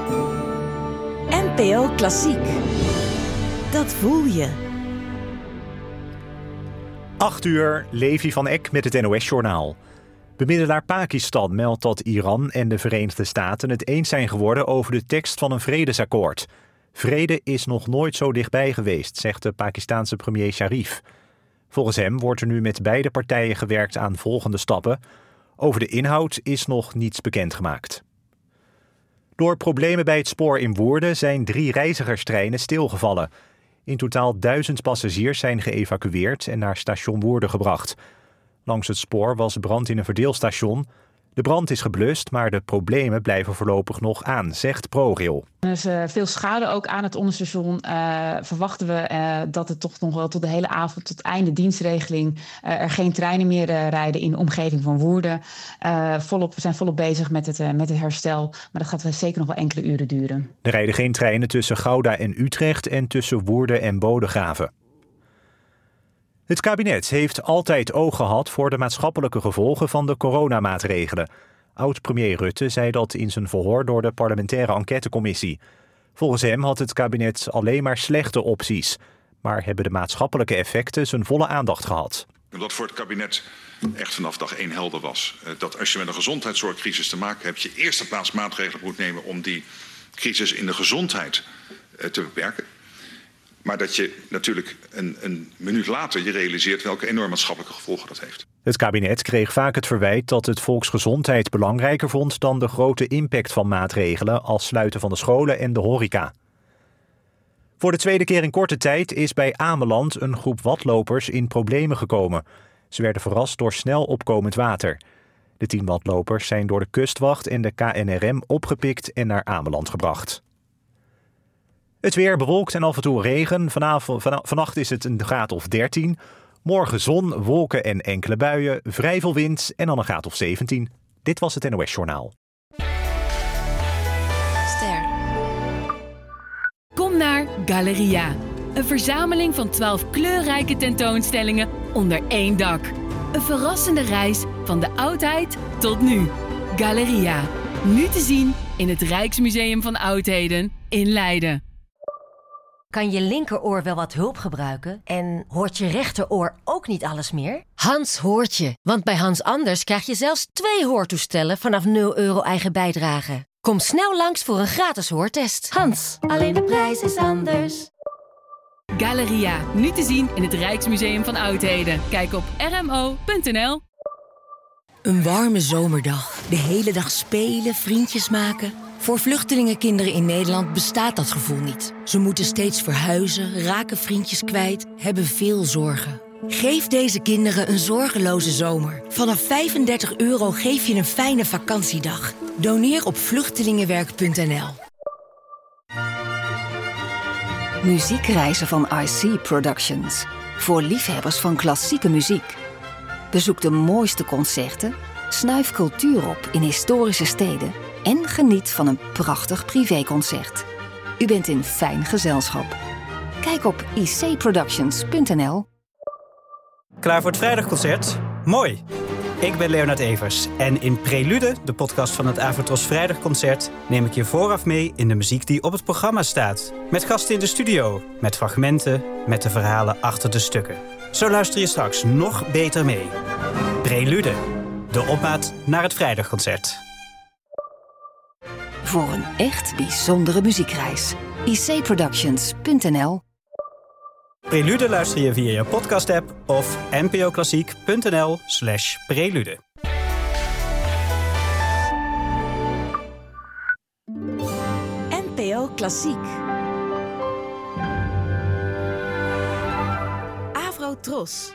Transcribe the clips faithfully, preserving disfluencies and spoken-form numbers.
N P O Klassiek. Dat voel je. acht uur, Levi van Eck met het N O S-journaal. Bemiddelaar Pakistan meldt dat Iran en de Verenigde Staten het eens zijn geworden over de tekst van een vredesakkoord. Vrede is nog nooit zo dichtbij geweest, zegt de Pakistaanse premier Sharif. Volgens hem wordt er nu met beide partijen gewerkt aan volgende stappen. Over de inhoud is nog niets bekendgemaakt. Door problemen bij het spoor in Woerden zijn drie reizigerstreinen stilgevallen. In totaal duizend passagiers zijn geëvacueerd en naar station Woerden gebracht. Langs het spoor was brand in een verdeelstation. De brand is geblust, maar de problemen blijven voorlopig nog aan, zegt ProRail. Er is uh, veel schade ook aan het onderstation. Uh, verwachten we uh, dat het toch nog wel tot de hele avond, tot einde dienstregeling, uh, er geen treinen meer uh, rijden in de omgeving van Woerden. Uh, volop, we zijn volop bezig met het, uh, met het herstel, maar dat gaat wel zeker nog wel enkele uren duren. Er rijden geen treinen tussen Gouda en Utrecht en tussen Woerden en Bodegraven. Het kabinet heeft altijd oog gehad voor de maatschappelijke gevolgen van de coronamaatregelen. Oud-premier Rutte zei dat in zijn verhoor door de parlementaire enquêtecommissie. Volgens hem had het kabinet alleen maar slechte opties. Maar hebben de maatschappelijke effecten zijn volle aandacht gehad. Wat voor het kabinet echt vanaf dag één helder was. Dat als je met een gezondheidszorgcrisis te maken hebt, je eerste plaats maatregelen moet nemen om die crisis in de gezondheid te beperken. Maar dat je natuurlijk een, een minuut later je realiseert welke enorme maatschappelijke gevolgen dat heeft. Het kabinet kreeg vaak het verwijt dat het volksgezondheid belangrijker vond dan de grote impact van maatregelen als sluiten van de scholen en de horeca. Voor de tweede keer in korte tijd is bij Ameland een groep wadlopers in problemen gekomen. Ze werden verrast door snel opkomend water. De tien wadlopers zijn door de kustwacht en de K N R M opgepikt en naar Ameland gebracht. Het weer bewolkt en af en toe regen. Vanavond, van, vannacht is het een graad of dertien. Morgen zon, wolken en enkele buien. Vrij veel wind en dan een graad of zeventien. Dit was het N O S-journaal. Ster. Kom naar Galeria. Een verzameling van twaalf kleurrijke tentoonstellingen onder één dak. Een verrassende reis van de oudheid tot nu. Galeria. Nu te zien in het Rijksmuseum van Oudheden in Leiden. Kan je linkeroor wel wat hulp gebruiken? En hoort je rechteroor ook niet alles meer? Hans hoort je, want bij Hans Anders krijg je zelfs twee hoortoestellen vanaf nul euro eigen bijdrage. Kom snel langs voor een gratis hoortest. Hans, alleen de prijs is anders. Galeria, nu te zien in het Rijksmuseum van Oudheden. Kijk op r m o punt n l. Een warme zomerdag. De hele dag spelen, vriendjes maken. Voor vluchtelingenkinderen in Nederland bestaat dat gevoel niet. Ze moeten steeds verhuizen, raken vriendjes kwijt, hebben veel zorgen. Geef deze kinderen een zorgeloze zomer. Vanaf vijfendertig euro geef je een fijne vakantiedag. Doneer op vluchtelingenwerk punt n l. Muziekreizen van I C Productions. Voor liefhebbers van klassieke muziek. Bezoek de mooiste concerten, snuif cultuur op in historische steden en geniet van een prachtig privéconcert. U bent in fijn gezelschap. Kijk op i c productions punt n l. Klaar voor het vrijdagconcert? Mooi! Ik ben Leonard Evers en in Prelude, de podcast van het Avatros Vrijdagconcert, neem ik je vooraf mee in de muziek die op het programma staat. Met gasten in de studio, met fragmenten, met de verhalen achter de stukken. Zo luister je straks nog beter mee. Prelude, de opmaat naar het Vrijdagconcert. Voor een echt bijzondere muziekreis. i c productions punt n l. Prelude luister je via je podcast-app of n p o klassiek punt n l slash prelude. N P O Klassiek. Avrotros.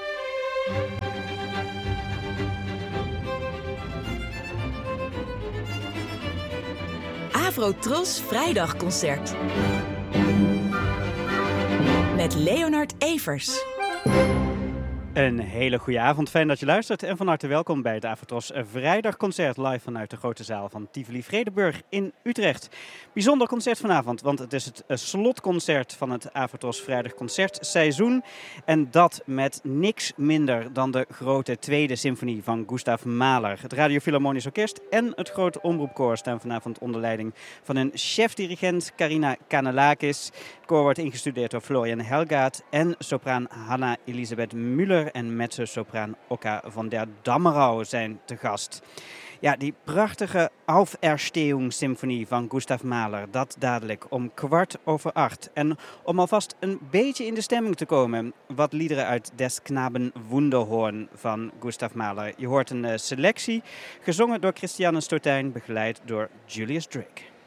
Avrotros Vrijdagconcert. Met Leonard Evers. Een hele goede avond, fijn dat je luistert en van harte welkom bij het Avatros Vrijdagconcert live vanuit de grote zaal van Tivoli Vredenburg in Utrecht. Bijzonder concert vanavond, want het is het slotconcert van het Avatros Vrijdagconcertseizoen en dat met niks minder dan de grote tweede symfonie van Gustav Mahler. Het Radio Philharmonisch Orkest en het Grote Omroepkoor staan vanavond onder leiding van hun chefdirigent Carina Kanellakis. Het koor wordt ingestudeerd door Florian Helgaat en sopraan Hanna Elisabeth Müller en mezzo-sopraan Oka van der Dammerau zijn te gast. Ja, die prachtige Auferstehung-symfonie van Gustav Mahler, dat dadelijk om kwart over acht. En om alvast een beetje in de stemming te komen, wat liederen uit Des Knaben Wunderhorn van Gustav Mahler. Je hoort een uh, selectie, gezongen door Christiane Stotijn, begeleid door Julius Drake.